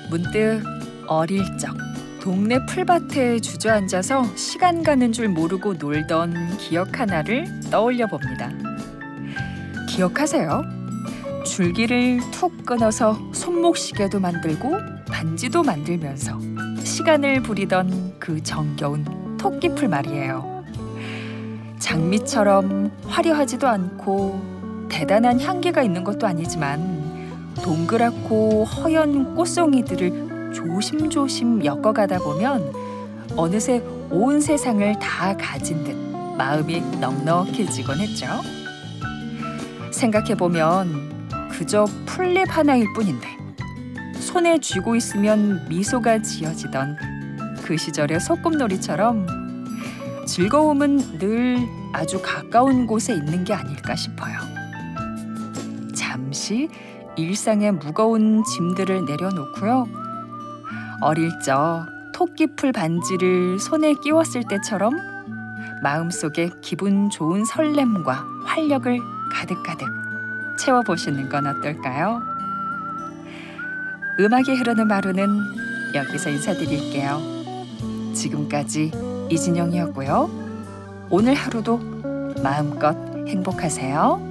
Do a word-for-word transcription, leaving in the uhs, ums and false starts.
문득 어릴 적 동네 풀밭에 주저앉아서 시간 가는 줄 모르고 놀던 기억 하나를 떠올려 봅니다. 기억하세요? 줄기를 툭 끊어서 손목시계도 만들고 반지도 만들면서 시간을 부리던 그 정겨운 토끼풀 말이에요. 장미처럼 화려하지도 않고 대단한 향기가 있는 것도 아니지만 동그랗고 허연 꽃송이들을 조심조심 엮어가다 보면 어느새 온 세상을 다 가진 듯 마음이 넉넉해지곤 했죠. 생각해보면 그저 풀잎 하나일 뿐인데 손에 쥐고 있으면 미소가 지어지던 그 시절의 소꿉놀이처럼 즐거움은 늘 아주 가까운 곳에 있는 게 아닐까 싶어요. 잠시 일상의 무거운 짐들을 내려놓고요. 어릴 적 토끼풀 반지를 손에 끼웠을 때처럼 마음속에 기분 좋은 설렘과 활력을 가득가득 채워보시는 건 어떨까요? 음악이 흐르는 마루는 여기서 인사드릴게요. 지금까지 이진영이었고요. 오늘 하루도 마음껏 행복하세요.